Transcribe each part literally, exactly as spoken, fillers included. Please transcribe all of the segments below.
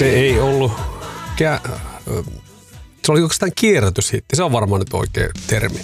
Se ei ollut... Kä- se oli oikeastaan kierrätyshitti. Se on varmaan nyt oikea termi.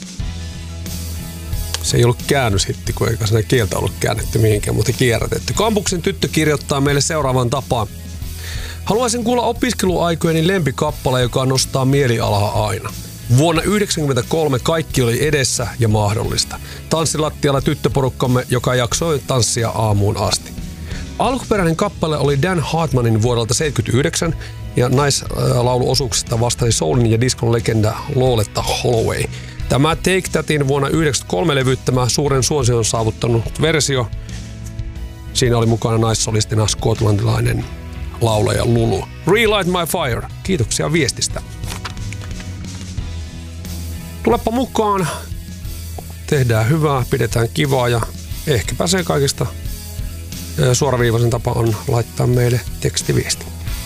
Se ei ollut käännöshitti, kun eikä siinä kieltä ollut käännetty mihinkään, mutta kierrätetty. Kampuksen tyttö kirjoittaa meille seuraavan tapaan. Haluaisin kuulla opiskeluaikojeni lempikappale, joka nostaa mielialaa aina. Vuonna yhdeksänkymmentäkolme kaikki oli edessä ja mahdollista. Tanssilattialla tyttöporukkamme, joka jaksoi tanssia aamuun asti. Alkuperäinen kappale oli Dan Hartmanin vuodelta seitsemänkymmentäyhdeksän ja naislauluosuuksista vastasi soulin ja diskon legenda Loletta Holloway. Tämä Take Thatin vuonna yhdeksänkymmentäkolme levyttämä suuren suosion saavuttanut versio. Siinä oli mukana naissolistina skotlantilainen laulaja Lulu. Relight My Fire. Kiitoksia viestistä. Tulepa mukaan. Tehdään hyvää, pidetään kivaa ja ehkä pääsee kaikista. Suoraviivaisen tapa on laittaa meille tekstiviesti.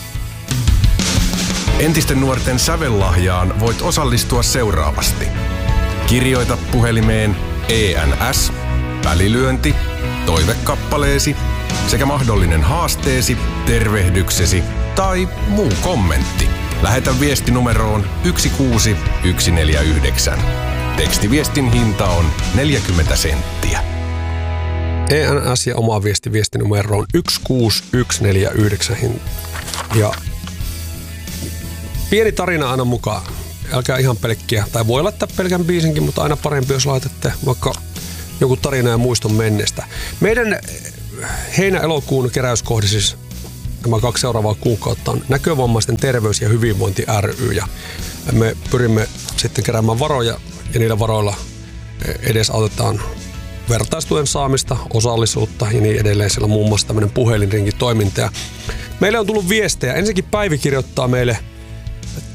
Entisten nuorten sävellahjaan voit osallistua seuraavasti. Kirjoita puhelimeen E N S, välilyönti, toivekappaleesi sekä mahdollinen haasteesi, tervehdyksesi tai muu kommentti. Lähetä viesti numeroon yksi kuusi yksi neljä yhdeksän. Tekstiviestin hinta on neljäkymmentä senttiä. E N S ja oma viesti viestinumeroon yksi kuusi yksi neljä yhdeksän. Ja pieni tarina aina mukaan. Älkää ihan pelkkiä, tai voi laittaa pelkän biisinkin, mutta aina parempi, jos laitatte vaikka joku tarina ja muiston menneestä. Meidän heinä-elokuun keräyskohde, siis nämä kaksi seuraavaa kuukautta, on Näkövammaisten terveys- ja hyvinvointi ry. Ja me pyrimme sitten keräämään varoja, ja niillä varoilla edesautetaan vertaistuen saamista, osallisuutta ja niin edelleen. Siellä on muun muassa tämmöinen puhelinrinki toiminta. Meille on tullut viestejä. Ensinnäkin Päivi kirjoittaa meille